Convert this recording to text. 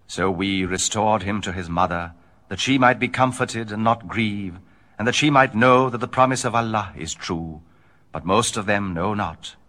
So we restored him to his mother, that she might be comforted and not grieve, and that she might know that the promise of Allah is true. But most of them know not.